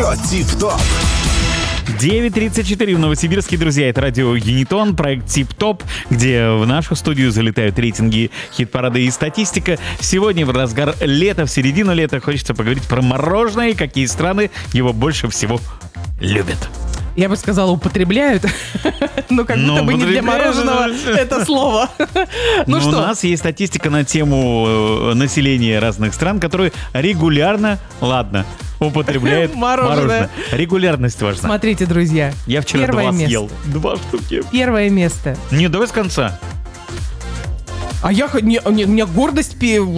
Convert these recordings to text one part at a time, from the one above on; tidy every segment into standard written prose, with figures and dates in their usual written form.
Все тип-топ. 9:34 в Новосибирске, друзья. Это радио Юнитон, проект Тип-Топ, где в нашу студию залетают рейтинги, хит-парады и статистика. Сегодня в разгар лета, в середину лета, хочется поговорить про мороженое и какие страны его больше всего любят. Я бы сказала, употребляют, но как будто бы не для мороженого это слово. Ну что? У нас есть статистика на тему населения разных стран, которые регулярно, употребляют мороженое. Регулярность важна. Смотрите, друзья. Я вчера Первое 2 место. съел. 2 штуки. Первое место. Не, давай с конца. А у меня гордость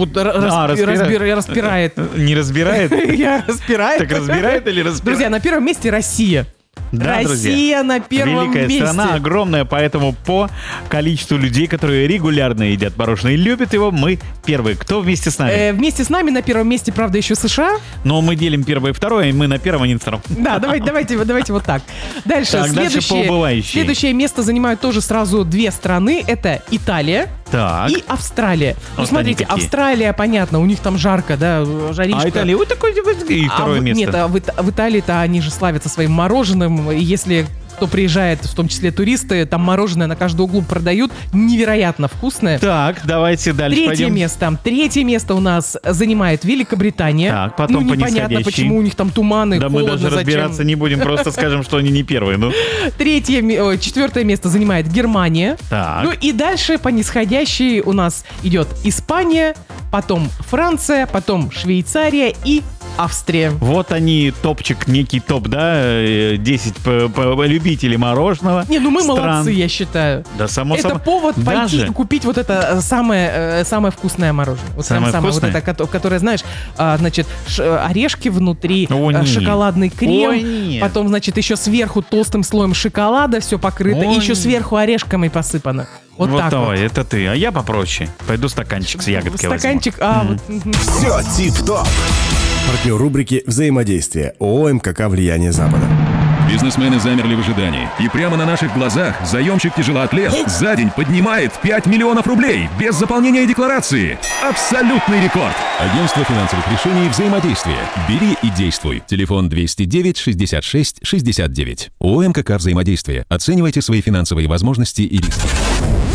распирает. Не разбирает? Я распираю. Так разбирает или разбирает? Друзья, на первом месте Россия. Да, Россия, друзья. на первом Великая месте. страна, огромная, поэтому по количеству людей, которые регулярно едят мороженое и любят его, мы первые. Кто вместе с нами? Вместе с нами на первом месте, правда, еще США. Но мы делим первое и второе, и мы на первом, а не на втором. Да, давайте вот так. Дальше, Так, дальше по убывающей. следующее место занимают тоже сразу 2 страны. Это Италия Так. и Австралия. Ну, Вот смотрите, они какие. Австралия, понятно, у них там жарко, да, жаричка. А Италия вот такое и второе место. Нет, в Италии-то они же славятся своим мороженым. И если кто приезжает, в том числе туристы, там мороженое на каждом углу продают, невероятно вкусное. Так, давайте дальше пойдем. Третье место у нас занимает Великобритания. Так, потом по непонятно, нисходящей. почему у них там туманы, Да мы холодно, даже разбираться зачем. не будем, просто скажем, что они не первые. Ну, 4 место занимает Германия. так. Ну и дальше по нисходящей у нас идет Испания, потом Франция, потом Швейцария и Австрия. Вот они, топчик, некий топ, да? 10 любителей мороженого. Не, ну мы стран. молодцы, я считаю. Да, само Это собой. повод пойти Даже и купить вот это самое вкусное мороженое. Вот Самое прям самое, вкусное? вот это, которое, знаешь, значит, орешки внутри, О, нет. шоколадный крем, Ой, нет. потом, значит, еще сверху толстым слоем шоколада все покрыто, Ой, и еще нет. сверху орешками посыпано. Вот так давай, вот. это ты. А я попроще. Пойду стаканчик с ягодкой Стаканчик, вот. Все тип-топ. Партнер рубрики «Взаимодействие» ООО «МКК. Влияние Запада». Бизнесмены замерли в ожидании. И прямо на наших глазах заемщик-тяжелоатлет за день поднимает 5 миллионов рублей без заполнения декларации. Абсолютный рекорд. Агентство финансовых решений «Взаимодействие». Бери и действуй. Телефон 209 66 69. ООО «МКК. Взаимодействие». Оценивайте свои финансовые возможности и риски.